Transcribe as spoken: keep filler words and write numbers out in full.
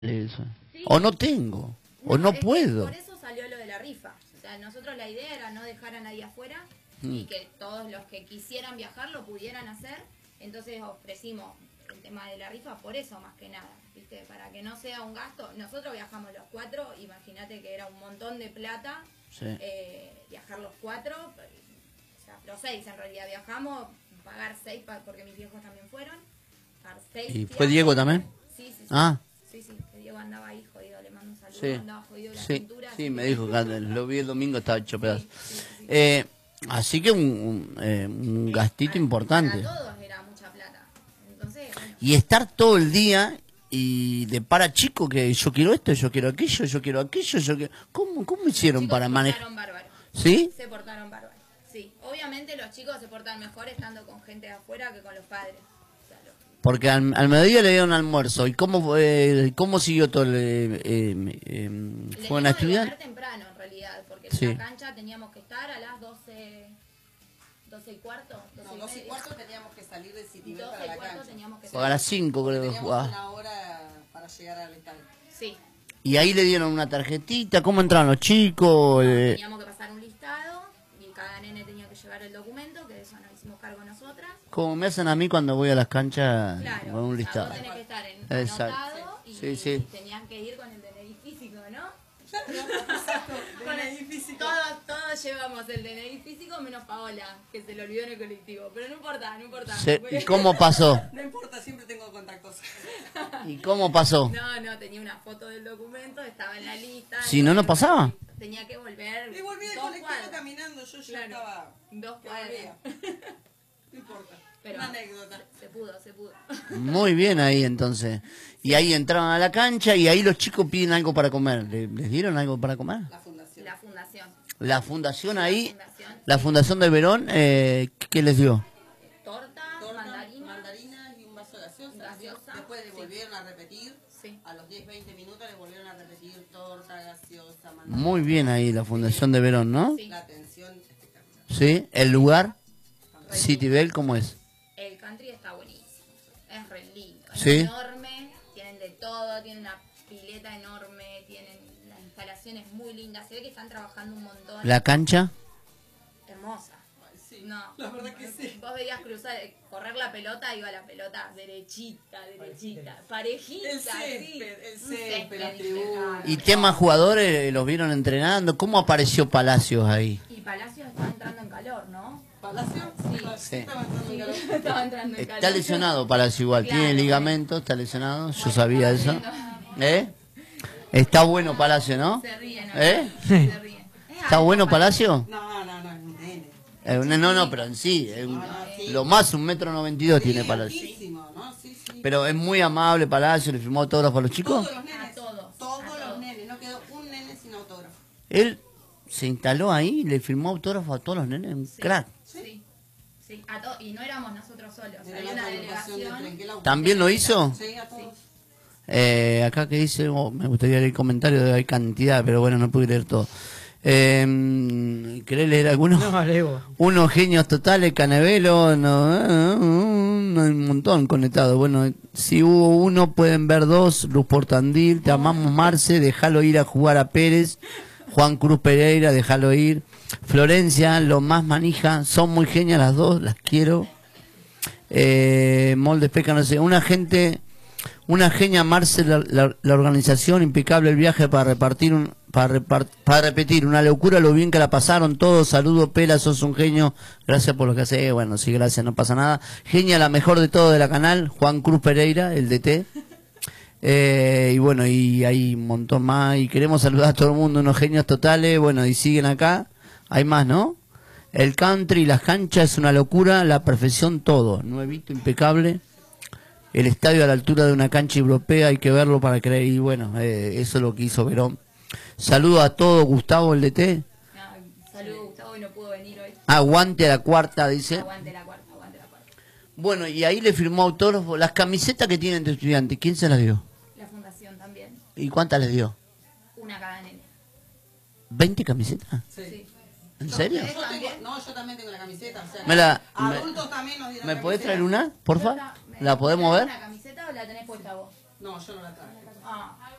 eso. Sí. O no tengo, No, o no es que puedo. por eso salió lo de la rifa. O sea, nosotros la idea era no dejar a nadie afuera Mm. y que todos los que quisieran viajar lo pudieran hacer. Entonces ofrecimos el tema de la rifa por eso más que nada, ¿viste? Para que no sea un gasto. Nosotros viajamos los cuatro, imagínate que era un montón de plata Sí. eh, viajar los cuatro, o sea, los seis en realidad viajamos, pagar seis pa- porque mis viejos también fueron. Pagar seis ¿Y fue viajes. Diego también? Sí, sí, sí. Ah. Sí, sí, que Diego andaba ahí jodido, le mando un saludo, Sí, andaba jodido la sí, cintura. sí, así me que- dijo que lo vi el domingo, estaba hecho pedazos. Sí, sí, sí. Eh, así que un, un, eh, un gastito Para- importante. Para todos era mucha plata. Entonces, bueno, Y estar todo el día y de para chico que yo quiero esto, yo quiero aquello, yo quiero aquello, yo quiero... ¿Cómo, cómo hicieron chicos para se manejar? portaron bárbaro. ¿Sí? Se portaron bárbaro. Sí, obviamente los chicos se portan mejor estando con gente de afuera que con los padres. O sea, los- Porque al, al mediodía le dieron almuerzo. ¿Y cómo, eh, cómo siguió todo el... Eh, eh, eh, Le ¿Fueron a dimos de comer estudiar? temprano en realidad, porque Sí. en la cancha teníamos que estar a las doce, doce y cuarto, doce No, y dos y media. cuarto teníamos que salir de Citibel doce para y la cuarto cancha. teníamos que O a las cinco creo que Teníamos jugaba. una hora para llegar al estadio. Sí, Y ahí le dieron una tarjetita. ¿Cómo entraron los chicos? Eh, teníamos que pasar un listado y cada nene tenía que llevar el documento, que de eso nos hicimos cargo nosotras. como me hacen a mí cuando voy a las canchas Claro, con un o sea, listado. vos tenés que estar en, Exacto. anotado y, Sí, sí. y tenían que ir con el D N I físico, ¿no? Exacto, Con D el- N I físico. Todos, todos llevamos el D N I físico menos Paola, que se lo olvidó en el colectivo. Pero no importa, no importa. Se- ¿Y cómo pasó? No importa, siempre tengo contactos. ¿Y cómo pasó? No, no, tenía una foto del documento, estaba en la lista. Si no, no pasaba. Tenía que volver. Y volví del dos colectivo cuadras. caminando, yo ya Claro, estaba... dos que cuadras. volvía. No importa, Pero una anécdota. Se, se pudo, se pudo. Muy bien ahí entonces. Y ahí entraron a la cancha y ahí los chicos piden algo para comer. ¿Le- ¿Les dieron algo para comer? La fundación. La fundación. La fundación ahí, fundación, la sí. fundación de Verón, eh, ¿qué les dio? Torta, Torta, mandarina. mandarinas y un vaso de gaseosa. Gaseosa, Después le sí. volvieron a repetir. Sí. A los diez, veinte minutos le volvieron a repetir torta, gaseosa, mandarina. Muy bien ahí la fundación de Verón, ¿no? Sí. La atención espectacular. Sí. ¿El lugar? Citibel, ¿cómo es? El country está buenísimo. Es re lindo. Es Sí. enorme. Tienen de todo. Tienen una pileta enorme. Tienen las instalaciones muy lindas. Se ve que están trabajando un montón. ¿La cancha? Hermosa. Ay, sí, No. la verdad que sí. Vos veías cruzar, correr la pelota, iba la pelota derechita, derechita, parejita. El sí. césped, el Un césped, la impecable. tribuna. ¿Y tema jugadores eh, los vieron entrenando? ¿Cómo apareció Palacios ahí? Y Palacio estaba entrando en calor, ¿no? ¿Palacio? Sí. Sí. Estaba entrando en calor. Estaba entrando en calor. Está lesionado Palacio igual, Claro. tiene ligamento, está lesionado, yo sabía eso. ¿Eh? Está bueno Palacio, ¿no? Se ríen, ¿no? ¿Eh? Se ríen. Es ¿Está alto, bueno Palacio? No, no, no, es un nene. Eh, no, no, no, pero en sí, es un- No, no, sí. lo más un metro noventa y dos tiene Sí, Palacio. altísimo, ¿no? Sí, sí. Pero es muy amable Palacio, le firmó autógrafo a los chicos. Todos los nenes. A todos, Todos a los todos. nenes. No quedó un nene sin autógrafo. Él se instaló ahí y le firmó autógrafo a todos los nenes, un Sí. crack. Sí, sí, a to- y no éramos nosotros solos, Era había la una agrupación de delegación. Trenquelauquen. ¿También lo hizo? Sí, a todos. Eh, acá que dice, oh, me gustaría leer comentarios, hay cantidad, pero bueno, no pude leer todo. Eh, ¿Querés leer alguno? No, leo. Unos genios totales, Canevelo, no, eh, no, hay un montón conectado. Bueno, si hubo uno, pueden ver dos. Luz Portandil, te amamos Marce, déjalo ir a jugar a Pérez. Juan Cruz Pereira, déjalo ir. Florencia, lo más manija, son muy genias las dos, las quiero. Eh, Moldes Peca, no sé, una gente, una genia Marce, la, la- la organización, impecable el viaje para repartir un, para, repart- para repetir, una locura lo bien que la pasaron todos, saludo Pela, sos un genio, gracias por lo que haces, bueno, sí, gracias, no pasa nada. Genia, la mejor de todo de la canal, Juan Cruz Pereira, el D T. Eh, y bueno, y hay un montón más, y queremos saludar a todo el mundo, unos genios totales, bueno, y siguen acá, hay más, ¿no? El country, las canchas es una locura, la perfección todo, nuevito, impecable. El estadio a la altura de una cancha europea, hay que verlo para creer. Y bueno, eh, eso es lo que hizo Verón. Saludo a todos, Gustavo, el D T. Ay, saludos Gustavo, y no pudo venir hoy. Aguante a la cuarta, dice. Aguante la cuarta, aguante la cuarta. Bueno, y ahí le firmó autógrafo. Las camisetas que tienen de estudiantes, ¿quién se las dio? La fundación también, ¿Y cuántas les dio? una cada nene. ¿veinte camisetas? Sí. Sí. ¿En serio? Yo tengo, no, yo también tengo la camiseta. O sea, Me la- adultos también nos dieron ¿Me la podés camiseta. traer una, porfa? Yo ta- ¿La podemos ver? ¿Una camiseta o la tenés puesta vos? No, yo no la traje. Ah.